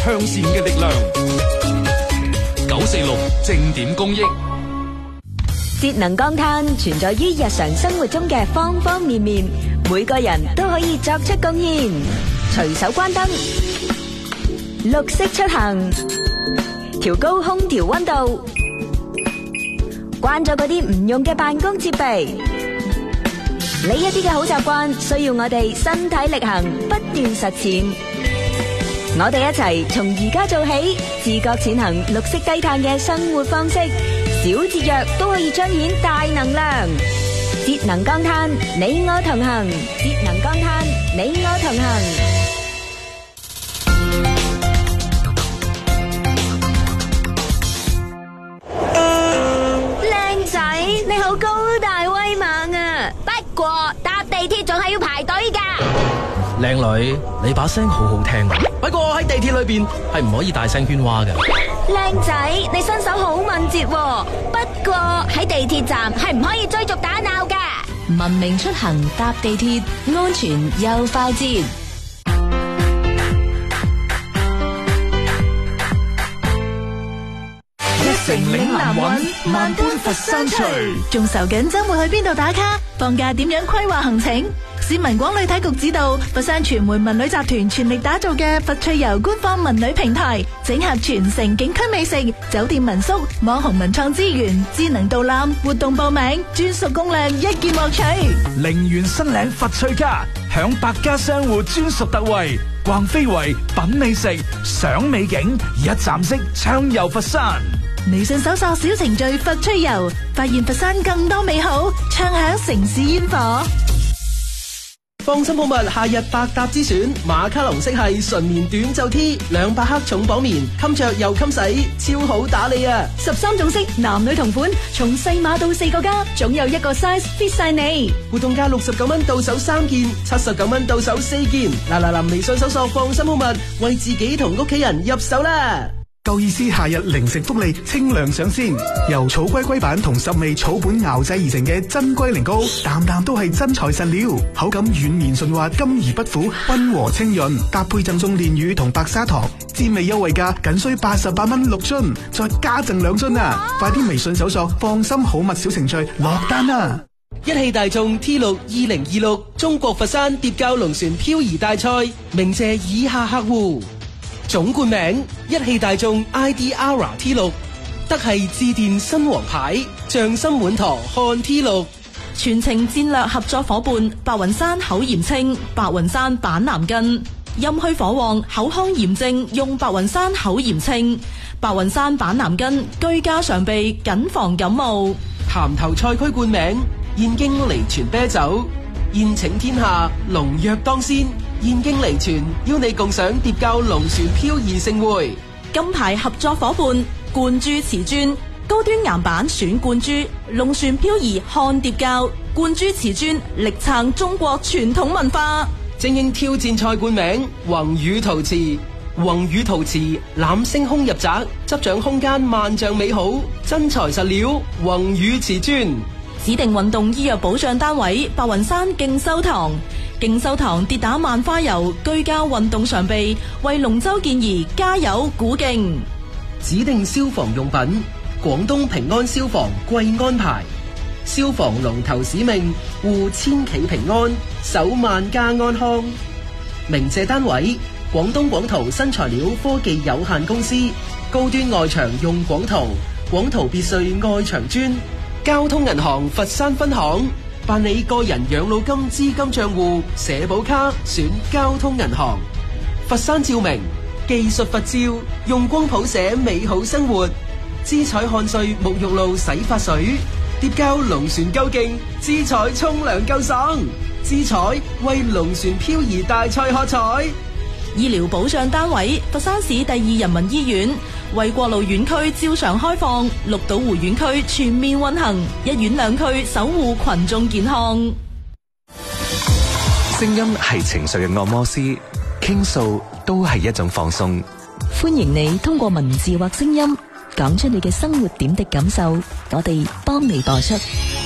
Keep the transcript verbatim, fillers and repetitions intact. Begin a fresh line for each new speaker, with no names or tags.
向善嘅力量。九四六正點公益。
節能降碳存在於日常生活中嘅方方面面，每個人都可以作出貢獻。隨手關燈，綠色出行，調高空調溫度，關咗嗰啲唔用嘅辦公設備。呢一啲嘅好習慣需要我哋身體力行，不斷實踐。我哋一齊從而家做起，自覺踐行綠色低碳嘅生活方式，小節約都可以彰顯大能量。節能降碳，你我同行；節能降碳，你我同行。靚仔，你好高大威猛啊！不過搭地鐵仲係要排隊㗎。
靚女，你把聲好好聽，不過喺地鐵裏邊係唔可以大聲喧嘩㗎。
靚仔，你身手好敏捷喎，不過喺地鐵站係唔可以追逐打鬧㗎。文明出行搭地鐵，安全又快捷。
一城嶺南韻，萬般佛山隨。
仲愁緊周末去邊度打卡？放假點樣規劃行程？市民廣旅體局指導，佛山傳媒文旅集團全力打造嘅佛趣遊官方文旅平台，整合全城景區美食、酒店民宿、網紅文創資源、智能導覽、活動報名、專屬攻略，一鍵獲取。
陵園新嶺佛趣家，享百家商戶專屬特惠，逛非遺、品美食、賞美景，一站式暢遊佛山。
微信搜索小程序佛趣遊，發現佛山更多美好，暢享城市煙火。
放心好物夏日百搭之選，馬卡龍色系純棉短袖 T， 兩百克重綁棉，襟着又襟洗，超好打理啊！
十三種色，男女同款，從細碼到四個加，總有一個 size fit 晒你。
活動價六十九蚊到手三件，七十九蚊到手四件。嗱嗱嗱，微信搜索放心好物，為自己同屋企人入手啦！
夠意思夏日零食福利清涼上鮮，由草龜龜板同十味草本熬製而成嘅真龜苓膏，啖啖都係真材實料，口感軟綿順滑，甘而不苦，溫和清潤，搭配贈送煉乳同白砂糖，滋味優惠價僅需八十八蚊六樽，再加贈兩樽啊！快啲微信搜索放心好物小程序落單啊！
一汽大眾 T 六二零二六中國佛山疊滘龍船漂移大賽，鳴謝以下客戶。總冠名一汽大眾 I D R T 六，德系致電新王牌，匠心滿堂看 T 六。
全程戰略合作伙伴白雲山口炎清，白雲山板藍根，陰虛火旺口腔炎症用白雲山口炎清，白雲山板藍根居家常備，謹防感冒。
鹹頭賽區冠名燕京離泉啤酒，宴請天下龍躍當先，燕京離泉邀你共賞疊滘龍船漂移盛會。
金牌合作伙伴冠珠瓷磚，高端岩板選冠珠，龍船漂移看疊滘，冠珠瓷磚力撐中國傳統文化。
精英挑戰賽冠名宏宇陶瓷，宏宇陶瓷攬星空入宅，執掌空間萬丈美好，真材實料宏宇瓷磚。
指定運動醫藥保障單位白雲山競修堂，競修堂跌打萬花油，居家運動常備，為龍舟健兒加油鼓勁。
指定消防用品廣東平安消防貴安牌，消防龍頭使命護千企平安，守萬家安康。鳴謝單位廣東廣陶新材料科技有限公司，高端外牆用廣陶，廣陶別墅外牆磚。交通銀行佛山分行，辦理個人養老金資金賬戶社保卡選交通銀行。佛山照明技術佛照，用光譜寫美好生活。姿彩漢瑞沐浴露洗髮水，疊滘龍船夠勁，姿彩沖涼夠爽，姿彩為龍船漂移大賽喝彩。
醫療保障單位佛山市第二人民醫院，為國路院區照常開放，綠島湖院區全面運行，一院兩區守護群眾健康。
聲音係情緒嘅按摩師，傾訴都係一種放鬆。
歡迎你通過文字或聲音講出你嘅生活點滴感受，我哋幫你播出。